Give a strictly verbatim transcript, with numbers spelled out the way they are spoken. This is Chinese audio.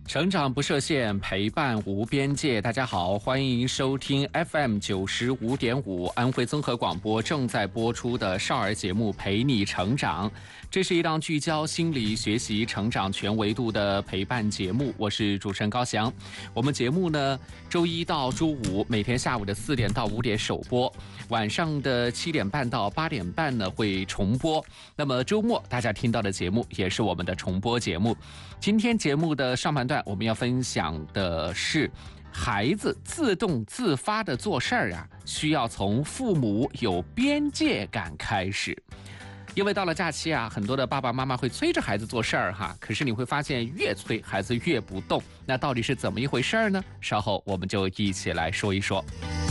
成长不设限，陪伴无边界。大家好，欢迎收听 F M 九十五点五安徽综合广播正在播出的少儿节目《陪你成长》。这是一档聚焦心理学习、成长全维度的陪伴节目。我是主持人高翔。我们节目呢，周一到周五每天下午的四点到五点首播，晚上的七点半到八点半呢会重播。那么周末大家听到的节目也是我们的重播节目。今天节目的上半段，我们要分享的是孩子自动自发的做事儿啊，需要从父母有边界感开始。因为到了假期啊，很多的爸爸妈妈会催着孩子做事儿哈，可是你会发现越催孩子越不动，那到底是怎么一回事呢？稍后我们就一起来说一说。